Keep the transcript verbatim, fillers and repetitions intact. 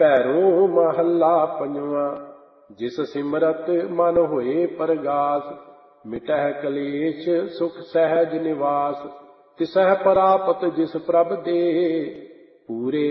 ਭੈਰੋ ਮਹੱਲਾ ਪੰਜਵਾਂ। ਜਿਸ ਸਿਮਰਤ ਮਨ ਹੋਏ ਪਰਗਾਸ, ਮਿਟਹਿ ਕਲੇਸ਼ ਸੁਖ ਸਹਿਜ ਨਿਵਾਸ। ਤਿਸਹਿ ਪ੍ਰਾਪਤ ਜਿਸ ਪ੍ਰਭ ਦੇ, ਪੂਰੇ